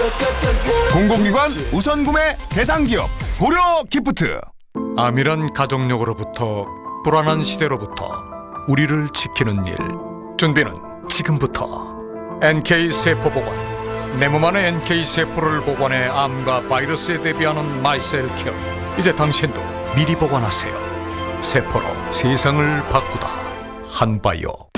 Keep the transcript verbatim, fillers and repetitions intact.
공공기관 우선구매 대상기업 고려기프트. 암이란 가족력으로부터 불안한 시대로부터 우리를 지키는 일, 준비는 지금부터. 엔케이 세포보관, 내 몸 안에 엔케이 세포를 보관해 암과 바이러스에 대비하는 마이셀케어. 이제 당신도 미리 보관하세요. 세포로 세상을 바꾸다. 한바이오.